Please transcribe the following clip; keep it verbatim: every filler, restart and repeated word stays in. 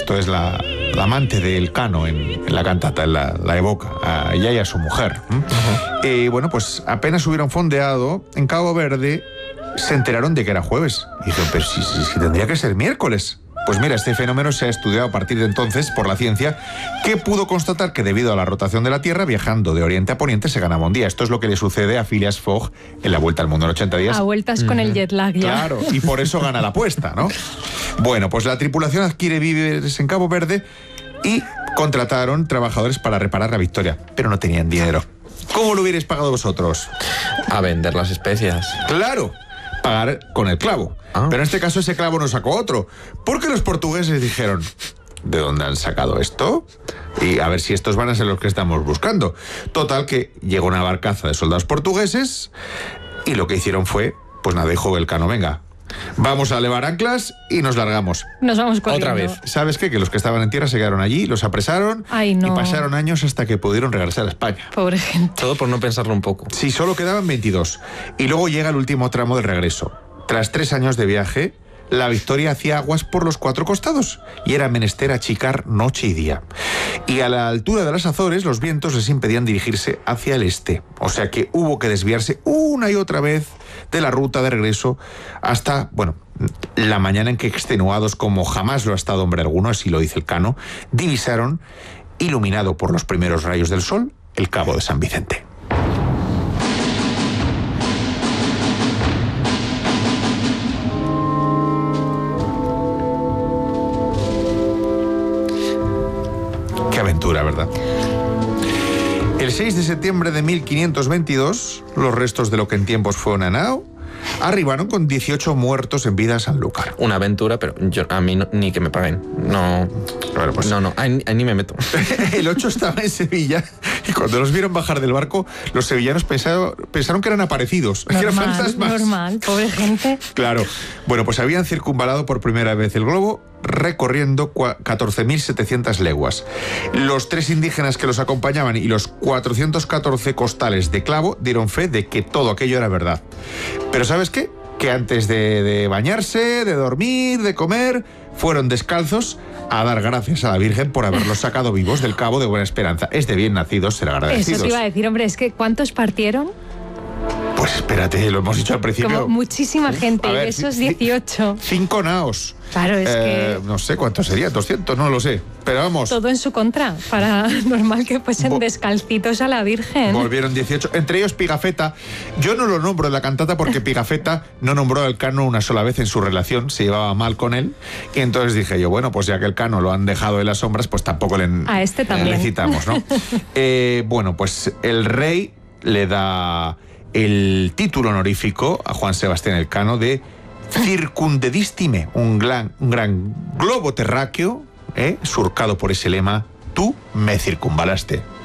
Esto es la, la amante del Cano en, en la cantata, la, la evoca a ella y a su mujer. ¿Mm? Uh-huh. Y bueno, pues apenas hubieron fondeado en Cabo Verde, se enteraron de que era jueves. Y dijeron, pero si, si, si tendría que ser miércoles. Pues mira, este fenómeno se ha estudiado a partir de entonces por la ciencia, que pudo constatar que debido a la rotación de la Tierra, viajando de oriente a poniente, se ganaba un día. Esto es lo que le sucede a Phileas Fogg en la Vuelta al Mundo en ochenta días. A vueltas con uh-huh. el jet lag ya. Claro, y por eso gana la apuesta, ¿no? Bueno, pues la tripulación adquiere víveres en Cabo Verde y contrataron trabajadores para reparar la Victoria, pero no tenían dinero. ¿Cómo lo hubierais pagado vosotros? A vender las especias. ¡Claro! Pagar con el clavo. Ah. Pero en este caso ese clavo no sacó otro, porque los portugueses dijeron, ¿de dónde han sacado esto? Y a ver si estos van a ser los que estamos buscando. Total, que llegó una barcaza de soldados portugueses y lo que hicieron fue, pues nada, dijo el Cano, venga, vamos a levar anclas y nos largamos. Nos vamos corriendo. Otra vez. ¿Sabes qué? Que los que estaban en tierra se quedaron allí, los apresaron. Ay, no. Y pasaron años hasta que pudieron regresar a España. Pobre gente. Todo por no pensarlo un poco. Sí, solo quedaban veintidós. Y luego llega el último tramo del regreso. Tras tres años de viaje, la Victoria hacía aguas por los cuatro costados y era menester achicar noche y día. Y a la altura de las Azores, los vientos les impedían dirigirse hacia el este. O sea que hubo que desviarse una y otra vez de la ruta de regreso hasta, bueno, la mañana en que, extenuados como jamás lo ha estado hombre alguno, así lo dice el Cano, divisaron, iluminado por los primeros rayos del sol, el Cabo de San Vicente. Qué aventura, ¿verdad? El seis de septiembre de mil quinientos veintidós, los restos de lo que en tiempos fue una nao arribaron con dieciocho muertos en vida a Sanlúcar. Una aventura, pero yo a mí no, ni que me paguen. No, bueno, pues, no, no, ahí, ahí ni me meto. El ocho estaba en Sevilla y cuando los vieron bajar del barco, los sevillanos pensaron, pensaron que eran aparecidos, normal, que eran fantasmas. Normal, pobre gente. Claro. Bueno, pues habían circunvalado por primera vez el globo, recorriendo catorce mil setecientas leguas. Los tres indígenas que los acompañaban y los cuatrocientos catorce costales de clavo dieron fe de que todo aquello era verdad. Pero ¿sabes qué? Que antes de, de bañarse, de dormir, de comer, fueron descalzos a dar gracias a la Virgen por haberlos sacado vivos del Cabo de Buena Esperanza. Es de bien nacidos ser agradecidos. Eso te iba a decir, hombre, es que ¿cuántos partieron? Pues espérate, lo hemos dicho al principio. Como muchísima gente, ver, de esos dieciocho. Cinco naos. Claro, es eh, que... No sé cuántos sería, doscientos, no lo sé. Pero vamos. Todo en su contra, para normal que fuesen Vo- descalcitos a la Virgen. Volvieron dieciocho, entre ellos Pigafetta. Yo no lo nombro en la cantata porque Pigafetta no nombró al Cano una sola vez en su relación, se llevaba mal con él. Y entonces dije yo, bueno, pues ya que el Cano lo han dejado en las sombras, pues tampoco le, a este también. le citamos, ¿no? eh, bueno, pues el rey le da el título honorífico a Juan Sebastián Elcano de Circundedistime, un gran, un gran globo terráqueo, ¿eh? surcado por ese lema, tú me circunvalaste.